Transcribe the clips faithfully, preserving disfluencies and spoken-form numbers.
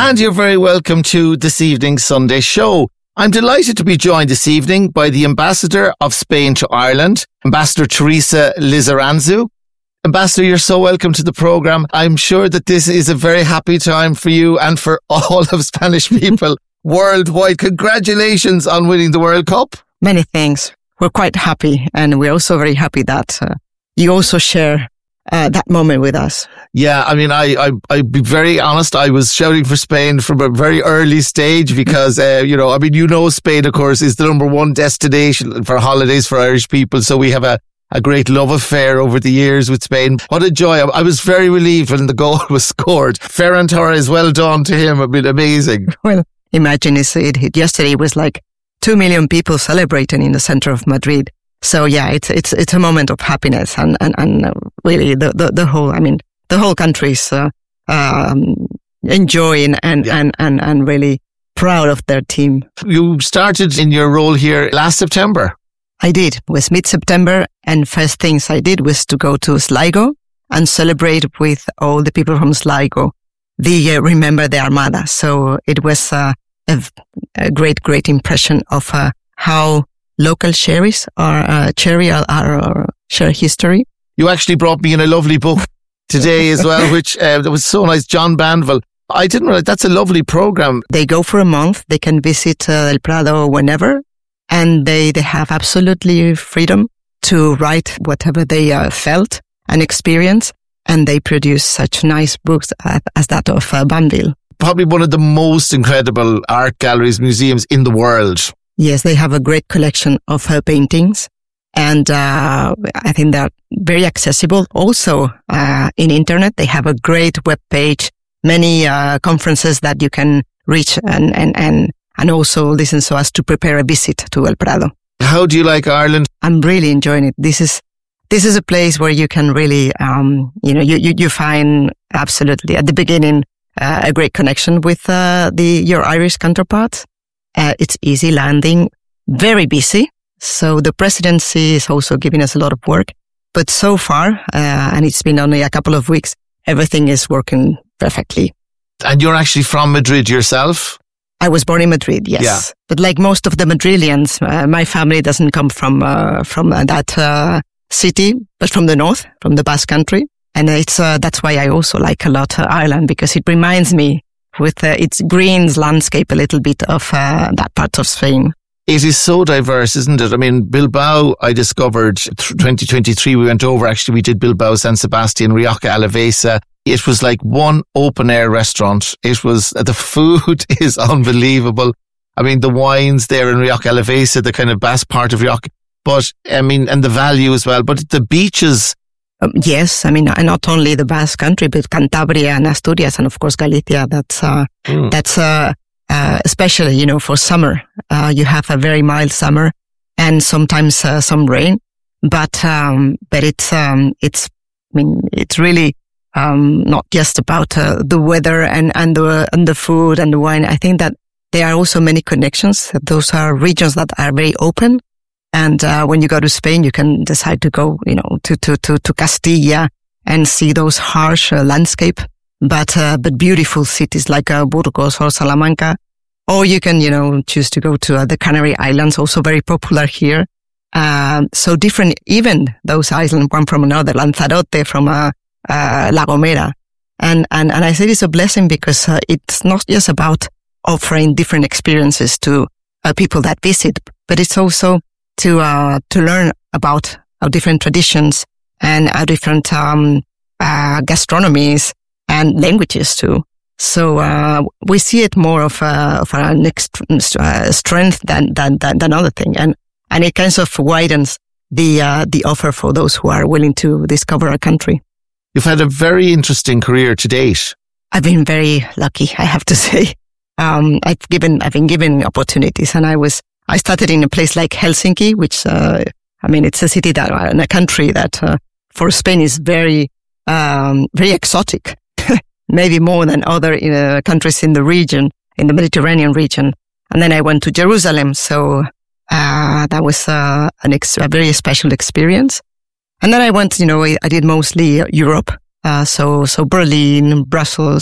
And you're very welcome to this evening's Sunday show. I'm delighted to be joined this evening by the Ambassador of Spain to Ireland, Ambassador Teresa Lizaranzu. Ambassador, you're so welcome to the programme. I'm sure that this is a very happy time for you and for all of Spanish people worldwide. Congratulations on winning the World Cup. Many thanks. We're quite happy, and we're also very happy that uh, you also share uh, that moment with us. Yeah, I mean, I, I, I'd be very honest. I was shouting for Spain from a very early stage because, uh, you know, I mean, you know, Spain, of course, is the number one destination for holidays for Irish people. So we have a, a great love affair over the years with Spain. What a joy. I, I was very relieved when the goal was scored. Ferran Torres, well done to him. It's been amazing. Well, imagine it, it, yesterday was like two million people celebrating in the center of Madrid. So yeah, it's it's it's a moment of happiness, and and and really the the, the whole I mean the whole country is uh, um, enjoying and, yeah. and and and really proud of their team. You started in your role here last September. I did. It was mid-September, and first things I did was to go to Sligo and celebrate with all the people from Sligo the uh, Remember the Armada. So it was uh, a, a great, great impression of uh, how local sherries are, uh, cherry are, are share history. You actually brought me in a lovely book today as well, which uh, that was so nice. John Banville. I didn't realize that's a lovely program. They go for a month. They can visit uh, El Prado whenever, and they, they have absolutely freedom to write whatever they uh, felt and experienced, and they produce such nice books as, as that of uh, Banville. Probably one of the most incredible art galleries, museums in the world. Yes, they have a great collection of her paintings, and uh, I think they're very accessible. Also, uh, in internet, they have a great web page, many uh, conferences that you can reach and, and, and, and also listen so as to prepare a visit to El Prado. How do you like Ireland? I'm really enjoying it. This is this is a place where you can really, um, you know, you, you, you find absolutely at the beginning uh, a great connection with uh, the your Irish counterparts. Uh, it's easy landing, very busy. So the presidency is also giving us a lot of work. But so far, uh, and it's been only a couple of weeks, everything is working perfectly. And you're actually from Madrid yourself? I was born in Madrid, yes. Yeah. But like most of the Madrileans, uh, my family doesn't come from uh, from uh, that uh, city, but from the north, from the Basque Country. And it's uh, that's why I also like a lot uh, Ireland, because it reminds me with uh, its greens landscape a little bit of uh, that part of Spain. It is so diverse, isn't it? I mean, Bilbao, I discovered twenty twenty-three, we went over, actually, we did Bilbao, San Sebastian, Rioja Alavesa. It was like one open air restaurant. It was, the food is unbelievable. I mean, the wines there in Rioja Alavesa, the kind of Basque part of Rioja, but I mean, and the value as well, but the beaches. Um, yes, I mean, not only the Basque Country, but Cantabria and Asturias, and of course Galicia. That's uh, mm. that's uh, uh, especially, you know, for summer. Uh, you have a very mild summer and sometimes uh, some rain, but um, but it's um, it's I mean, it's really um, not just about uh, the weather and and the and the food and the wine. I think that there are also many connections. Those are regions that are very open. And uh, when you go to Spain, you can decide to go, you know, to to to, to Castilla and see those harsh uh, landscape, but uh, but beautiful cities like uh, Burgos or Salamanca. Or you can, you know, choose to go to uh, the Canary Islands, also very popular here. Um, so different, even those islands, one from another, Lanzarote from uh, uh, La Gomera. And and and I say it's a blessing because uh, it's not just about offering different experiences to uh, people that visit, but it's also to uh, to learn about our different traditions and our different um, uh, gastronomies and languages too. So uh, we see it more of a, of an ext- uh, strength than, than than than other thing, and and it kind of widens the uh, the offer for those who are willing to discover our country. You've had a very interesting career to date. I've been very lucky, I have to say. Um, I've given I've been given opportunities, and I was. I started in a place like Helsinki, which, uh, I mean, it's a city that, in a country that, uh, for Spain is very, um, very exotic, maybe more than other uh, countries in the region, in the Mediterranean region. And then I went to Jerusalem. So, uh, that was, uh, an ex- a very special experience. And then I went, you know, I, I did mostly Europe. Uh, so, so Berlin, Brussels,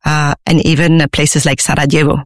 uh, and even uh, places like Sarajevo.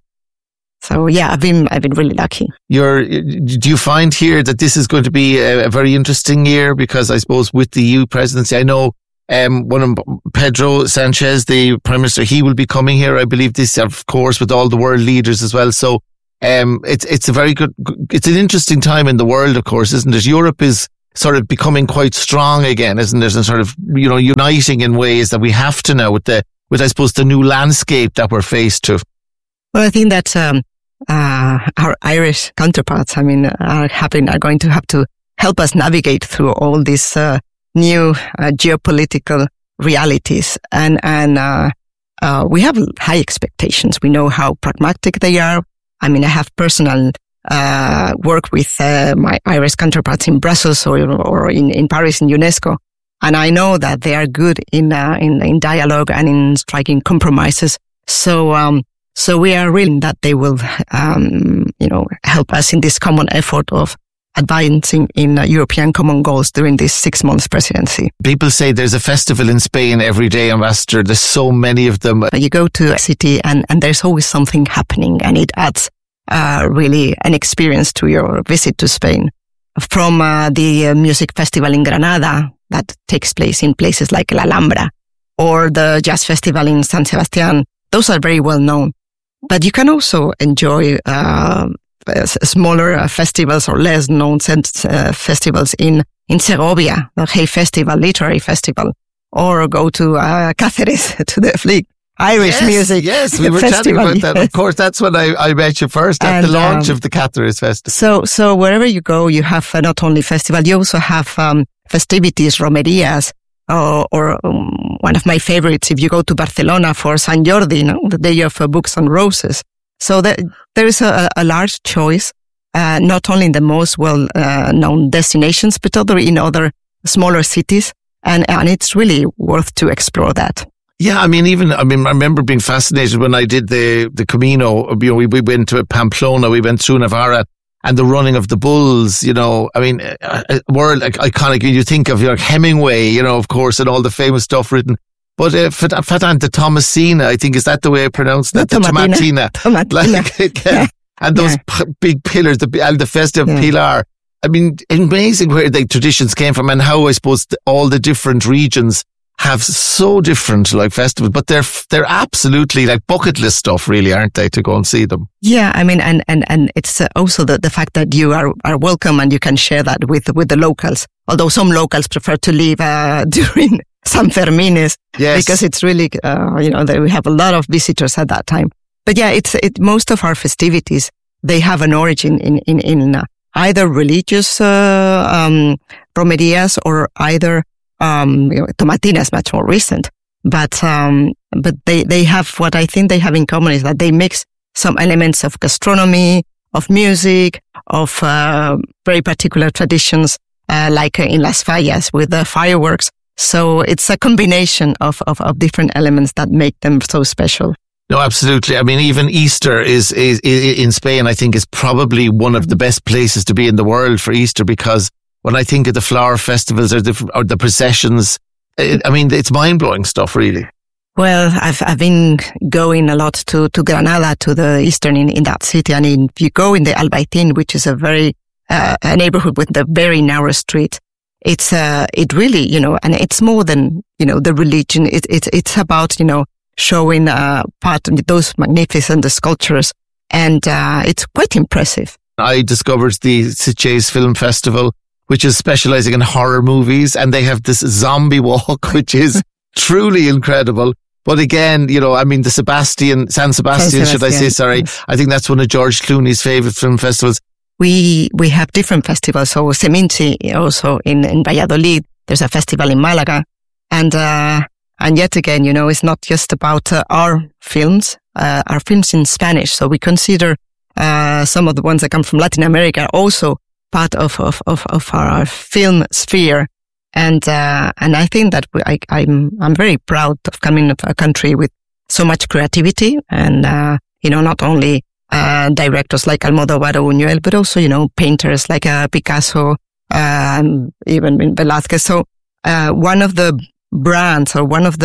So yeah, I've been I've been really lucky. You're, do you find here that this is going to be a, a very interesting year? Because I suppose with the E U presidency, I know um, one of Pedro Sanchez, the Prime Minister, he will be coming here. I believe this, of course, with all the world leaders as well. So um, it's it's a very good, it's an interesting time in the world, of course, isn't it? Europe is sort of becoming quite strong again, isn't it? And sort of, you know, uniting in ways that we have to now with the with I suppose the new landscape that we're faced to. Well, I think that um, uh, our Irish counterparts, I mean, are having are going to have to help us navigate through all these uh, new uh, geopolitical realities, and and uh, uh, we have high expectations. We know how pragmatic they are. I mean, I have personal uh, work with uh, my Irish counterparts in Brussels or or in, in Paris in UNESCO, and I know that they are good in uh, in in dialogue and in striking compromises. So. Um, So we are really that they will, um, you know, help us in this common effort of advancing in uh, European common goals during this six months presidency. People say there's a festival in Spain every day, Ambassador. There's so many of them. You go to a city and, and there's always something happening, and it adds uh, really an experience to your visit to Spain. From uh, the uh, music festival in Granada that takes place in places like La Alhambra, or the jazz festival in San Sebastián, those are very well known. But you can also enjoy uh, smaller uh, festivals or less known uh, festivals in, in Segovia, the Hay Festival, Literary Festival, or go to uh, Cáceres, to the Flick Irish yes, Music Yes, we were Festival. chatting about that. Of course, that's when I, I met you first at and, the launch um, of the Cáceres Festival. So, so wherever you go, you have uh, not only festival, you also have um, festivities, romerias, or, or um, one of my favorites, if you go to Barcelona for Sant Jordi, you know, the day of uh, books and roses. So that, there is a, a large choice, uh, not only in the most well-known uh, destinations, but other in other smaller cities. And, and it's really worth to explore that. Yeah, I mean, even, I mean, I remember being fascinated when I did the, the Camino. You know, we, we went to Pamplona, we went through Navarra, and the running of the bulls, you know, I mean, a world like, iconic. You think of like Hemingway, you know, of course, and all the famous stuff written. But uh, Fatan, the Tomasina, I think, is that the way I pronounce that? The, the Tomatina. Tomatina. Like, again, yeah. And those yeah. p- big pillars, the, the Festa of yeah. Pilar. I mean, amazing where the traditions came from and how I suppose the, all the different regions have so different like festivals, but they're they're absolutely like bucket list stuff, really, aren't they, to go and see them? Yeah, I mean, and and and it's also the, the fact that you are are welcome and you can share that with with the locals. Although some locals prefer to leave uh, during San Fermines, yes, because it's really uh, you know that we have a lot of visitors at that time. But yeah, it's it most of our festivities, they have an origin in in in uh, either religious uh, um, romerias or either. Um, you know, Tomatina is much more recent, but, um, but they, they have what I think they have in common is that they mix some elements of gastronomy, of music, of, uh, very particular traditions, uh, like in Las Fallas with the fireworks. So it's a combination of, of, of different elements that make them so special. No, absolutely. I mean, even Easter is, is, is in Spain, I think is probably one of the best places to be in the world for Easter, because when I think of the flower festivals or the, or the processions, it, I mean, it's mind-blowing stuff, really. Well, I've I've been going a lot to, to Granada, to the eastern in, in that city. And in, if you go in the Albaicín, which is a very, uh, a neighborhood with a very narrow street, it's, uh, it really, you know, and it's more than, you know, the religion. It, it, it's about, you know, showing, uh, part of those magnificent sculptures. And, uh, it's quite impressive. I discovered the Sitges Film Festival, which is specializing in horror movies, and they have this zombie walk, which is truly incredible. But again, you know, I mean, the Sebastian, San Sebastian, San Sebastian should I say, sorry. Yes. I think that's one of George Clooney's favorite film festivals. We, we have different festivals. So Seminci also in, in Valladolid, there's a festival in Malaga. And, uh, and yet again, you know, it's not just about uh, our films, uh, our films in Spanish. So we consider, uh, some of the ones that come from Latin America also part of, of, of, of our film sphere. And, uh, and I think that we, I, I'm, I'm very proud of coming from a country with so much creativity and, uh, you know, not only, uh, directors like Almodóvar or Buñuel, but also, you know, painters like, uh, Picasso, um, even Velázquez. So, uh, one of the brands or one of the,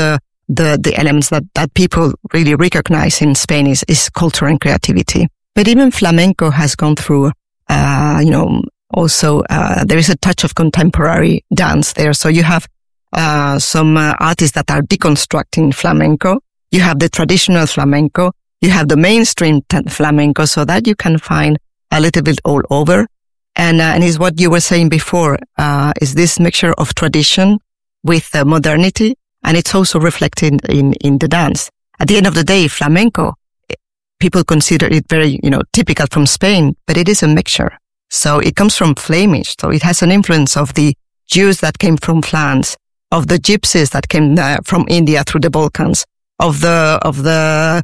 the, the elements that, that people really recognize in Spain is, is culture and creativity. But even flamenco has gone through, uh, you know, also, uh, there is a touch of contemporary dance there. So you have, uh, some uh, artists that are deconstructing flamenco. You have the traditional flamenco. You have the mainstream t- flamenco, so that you can find a little bit all over. And, uh, and is what you were saying before, uh, is this mixture of tradition with uh, modernity. And it's also reflected in, in the dance. At the end of the day, flamenco, people consider it very, you know, typical from Spain, but it is a mixture. So it comes from Flemish. So it has an influence of the Jews that came from France, of the Gypsies that came uh, from India through the Balkans, of the, of the,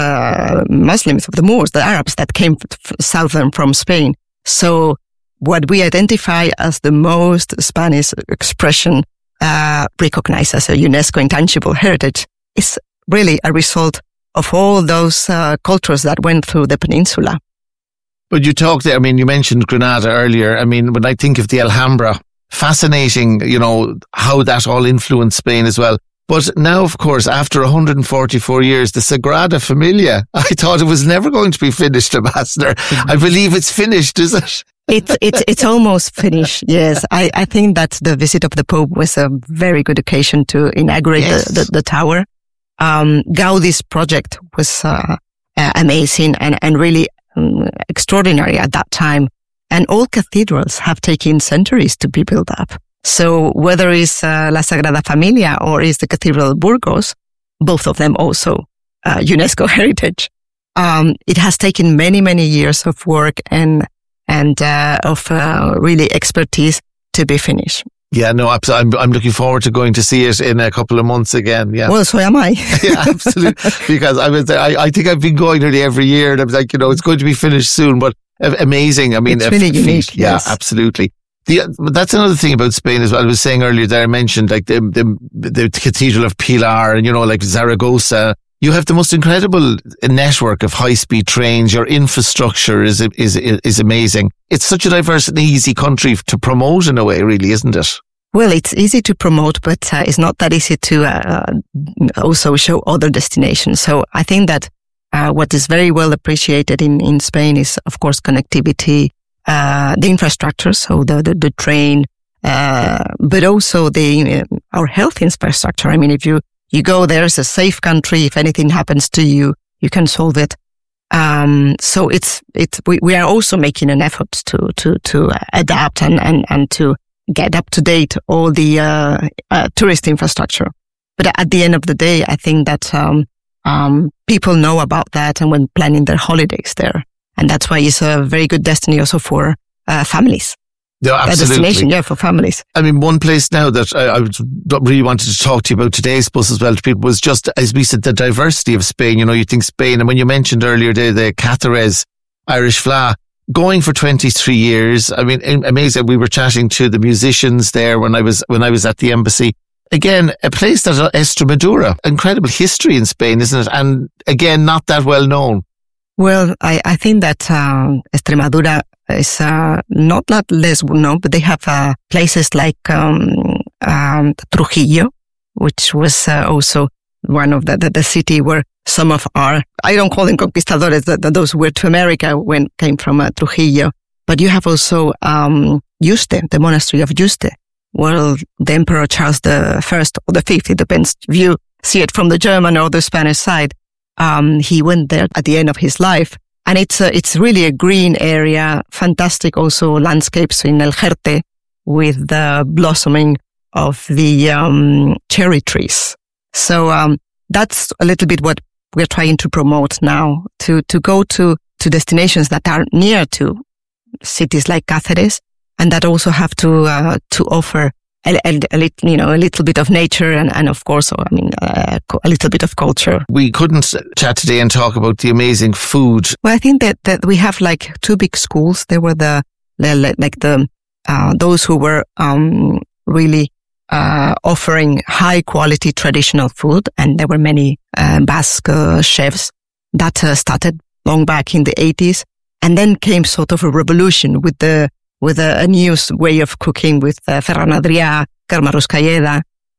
uh, Muslims, of the Moors, the Arabs that came f- southern from Spain. So what we identify as the most Spanish expression, uh, recognized as a UNESCO intangible heritage is really a result of all those, uh, cultures that went through the peninsula. But you talked there, I mean, you mentioned Granada earlier. I mean, when I think of the Alhambra, fascinating, you know, how that all influenced Spain as well. But now, of course, after one hundred forty-four years, the Sagrada Familia, I thought it was never going to be finished, Ambassador. I believe it's finished, is it? It's, it's, it's almost finished. Yes. I, I think that the visit of the Pope was a very good occasion to inaugurate yes. the, the, the tower. Um, Gaudi's project was, uh, uh, amazing and, and really um, extraordinary at that time. And all cathedrals have taken centuries to be built up. So whether it's uh, La Sagrada Familia or is the Cathedral of Burgos, both of them also uh, UNESCO heritage. Um, it has taken many, many years of work and and uh, of uh, really expertise to be finished. Yeah, no, I'm I'm looking forward to going to see it in a couple of months again. Yeah. Well, so am I. Yeah, absolutely. Because I was, I, I think I've been going nearly every year, and I was like, you know, it's going to be finished soon. But amazing. I mean, it's really unique. Yeah, yes. absolutely. The, that's another thing about Spain as well. I was saying earlier that I mentioned like the, the the Cathedral of Pilar and, you know, like Zaragoza. You have the most incredible network of high-speed trains. Your infrastructure is is is amazing. It's such a diverse and easy country to promote in a way, really, isn't it? Well, it's easy to promote, but uh, it's not that easy to uh, also show other destinations. So I think that uh, what is very well appreciated in, in Spain is, of course, connectivity, uh, the infrastructure, so the the, the train, uh, but also the uh, our health infrastructure. I mean, if you You go there, it's a safe country. If anything happens to you, you can solve it. Um, so it's, it's, we, we are also making an effort to, to, to adapt and, and, and to get up to date all the, uh, uh, tourist infrastructure. But at the end of the day, I think that, um, um, people know about that and when planning their holidays there. And that's why it's a very good destiny also for, uh, families. Yeah, absolutely. A destination, yeah, for families. I mean, one place now that I, I really wanted to talk to you about today, I suppose, as well to people was just, as we said, the diversity of Spain. You know, you think Spain, and when you mentioned earlier the, the Cáceres Irish Fleadh, going for twenty-three years. I mean, amazing. We were chatting to the musicians there when I was, when I was at the embassy. Again, a place that Extremadura, incredible history in Spain, isn't it? And again, not that well known. Well, I, I think that, um, Extremadura is, uh, not that less known, but they have, uh, places like, um, um, Trujillo, which was, uh, also one of the, the, the city where some of our, I don't call them conquistadores, the, the, those who were to America when came from uh, Trujillo. But you have also, um, Yuste, the monastery of Yuste, where the Emperor Charles the First or the Fifth, it depends if you see it from the German or the Spanish side. Um, he went there at the end of his life. And it's a, it's really a green area, fantastic also landscapes in El Jerte with the blossoming of the, um, cherry trees. So, um, that's a little bit what we're trying to promote now, to, to go to, to destinations that are near to cities like Cáceres and that also have to, uh, to offer A, a, a little, you know, a little bit of nature and, and of course, I mean, uh, a little bit of culture. We couldn't chat today and talk about the amazing food. Well, I think that, that we have like two big schools. There were the, the like the, uh, those who were, um, really, uh, offering high quality traditional food. And there were many, uh, Basque uh, chefs that uh, started long back in the eighties. And then came sort of a revolution with the, with a, a new way of cooking with uh, Ferran Adrià, Carme Ruscalleda,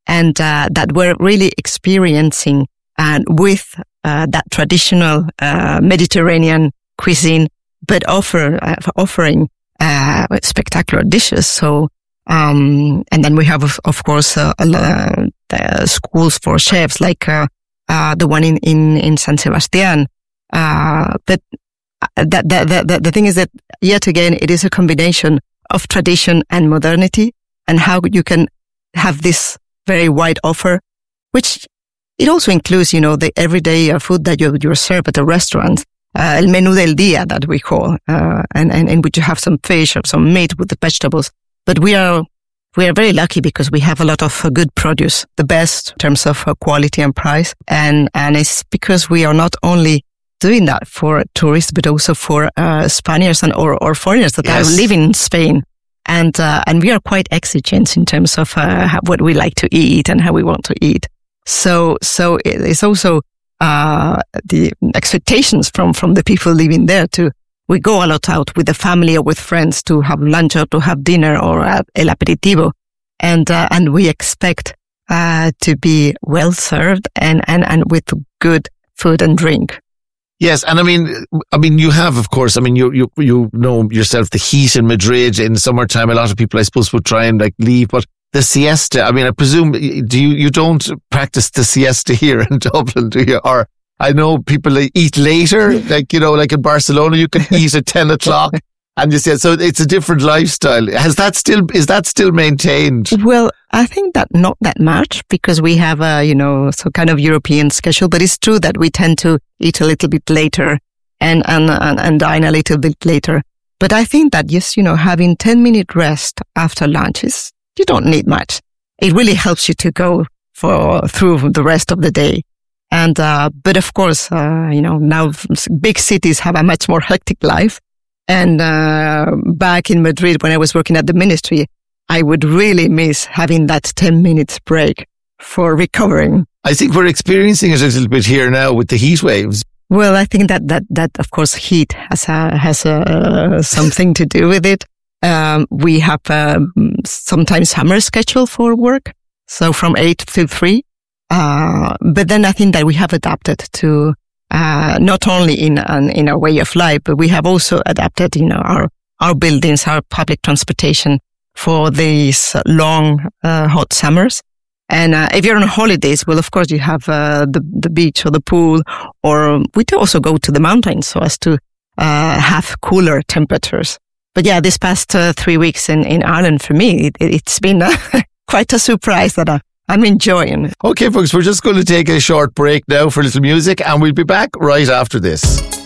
and uh, that we're really experiencing and with uh, that traditional uh, Mediterranean cuisine, but offer uh, offering uh, spectacular dishes. So, um, and then we have, of, of course, uh, uh, the schools for chefs, like uh, uh, the one in in in San Sebastián. Uh, but the, the the the thing is that yet again, it is a combination of tradition and modernity, and how you can have this very wide offer, which it also includes, you know, the everyday uh, food that you you serve at a restaurant, uh, el menú del día that we call, uh, and, and in which you have some fish or some meat with the vegetables. But we are we are very lucky because we have a lot of uh, good produce, the best in terms of uh, quality and price, and and it's because we are not only doing that for tourists, but also for uh, Spaniards and or, or foreigners that yes. are living in Spain. And uh, and we are quite exigent in terms of uh, how, what we like to eat and how we want to eat. So so it's also uh, the expectations from, from the people living there to, we go a lot out with the family or with friends to have lunch or to have dinner or uh, el aperitivo. And uh, and we expect uh, to be well served and, and, and with good food and drink. Yes, and I mean, I mean, you have, of course, I mean, you you you know yourself, the heat in Madrid in summertime. A lot of people, I suppose, would try and like leave, but the siesta. I mean, I presume do you you don't practice the siesta here in Dublin, do you? Or I know people eat later, like you know, like in Barcelona, you can eat at ten o'clock, and you say so. It's a different lifestyle. Has that still is that still maintained? Well, I think that not that much because we have a, you know, so kind of European schedule, but it's true that we tend to eat a little bit later and, and, and, and dine a little bit later. But I think that yes, you know, having ten minute rest after lunch is, you don't need much. It really helps you to go for, through the rest of the day. And, uh, but of course, uh, you know, now big cities have a much more hectic life. And, uh, back in Madrid, when I was working at the ministry, I would really miss having that ten minutes break for recovering. I think we're experiencing it a little bit here now with the heat waves. Well, I think that, that, that of course, heat has a, has a, something to do with it. Um, we have a sometimes summer schedule for work. So from eight to three. Uh, but then I think that we have adapted to, uh, not only in, an, in our way of life, but we have also adapted, you know, our, our buildings, our public transportation for these long, uh, hot summers. And uh, if you're on holidays, well, of course, you have uh, the the beach or the pool, or we do also go to the mountains so as to uh, have cooler temperatures. But yeah, this past uh, three weeks in, in Ireland, for me, it, it's been uh, quite a surprise that I, I'm enjoying. Okay, folks, we're just going to take a short break now for a little music, and we'll be back right after this.